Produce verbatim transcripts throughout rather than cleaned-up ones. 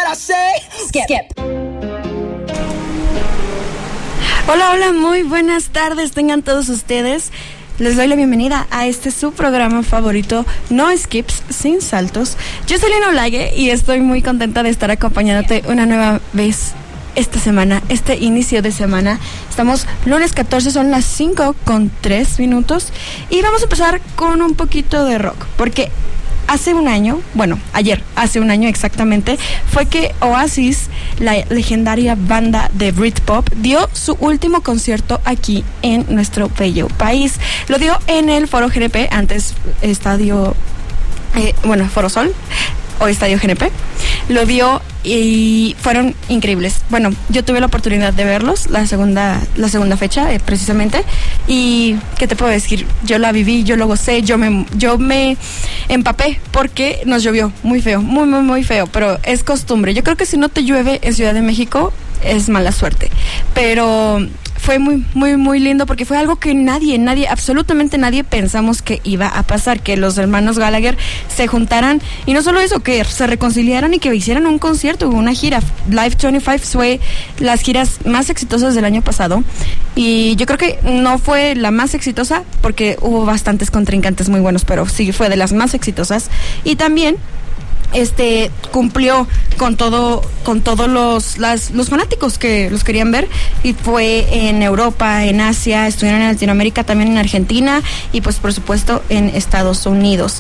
what I say. Skip. Skip. Hola, hola, muy buenas tardes tengan todos ustedes. Les doy la bienvenida a este su programa favorito, No Skips, Sin Saltos. Yo soy Lina Olague y estoy muy contenta de estar acompañándote una nueva vez esta semana, este inicio de semana. Estamos lunes catorce, son las cinco con tres minutos y vamos a empezar con un poquito de rock, porque hace un año, bueno, ayer, hace un año exactamente, fue que Oasis, la legendaria banda de Britpop, dio su último concierto aquí en nuestro bello país. Lo dio en el Foro G N P, antes Estadio, eh, bueno, Foro Sol, o Estadio G N P. Lo dio y fueron increíbles. Bueno, yo tuve la oportunidad de verlos, la segunda, la segunda fecha, eh, precisamente. Y, ¿qué te puedo decir? Yo la viví, yo lo gocé, yo me, yo me empapé porque nos llovió muy feo, muy, muy, muy feo. Pero es costumbre. Yo creo que si no te llueve en Ciudad de México, es mala suerte. Pero fue muy, muy, muy lindo porque fue algo que nadie, nadie, absolutamente nadie pensamos que iba a pasar, que los hermanos Gallagher se juntaran y no solo eso, que se reconciliaran y que hicieran un concierto, una gira. Live veinticinco fue las giras más exitosas del año pasado y yo creo que no fue la más exitosa porque hubo bastantes contrincantes muy buenos, pero sí fue de las más exitosas y también este cumplió con todo con todos los las, los fanáticos que los querían ver y fue en Europa, en Asia, estuvieron en Latinoamérica, también en Argentina y pues por supuesto en Estados Unidos.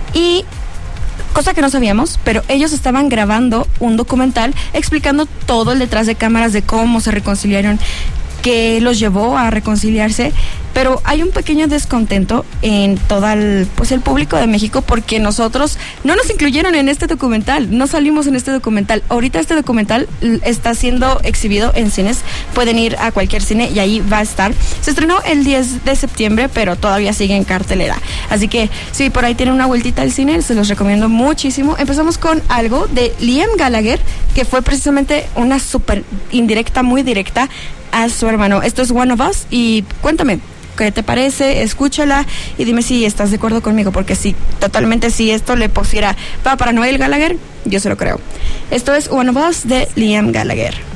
Y cosa que no sabíamos, pero ellos estaban grabando un documental explicando todo el detrás de cámaras de cómo se reconciliaron, qué los llevó a reconciliarse, pero hay un pequeño descontento en todo el, pues el público de México porque nosotros no nos incluyeron en este documental, no salimos en este documental. Ahorita este documental está siendo exhibido en cines, pueden ir a cualquier cine y ahí va a estar. Se estrenó el diez de septiembre, pero todavía sigue en cartelera, así que si por ahí tienen una vueltita al cine, se los recomiendo muchísimo. Empezamos con algo de Liam Gallagher, que fue precisamente una súper indirecta, muy directa a su hermano. Esto es One of Us y cuéntame, ¿qué te parece? Escúchala y dime si estás de acuerdo conmigo, porque sí, totalmente, si esto le pusiera va para Noel Gallagher, yo se lo creo. Esto es One of Us de Liam Gallagher.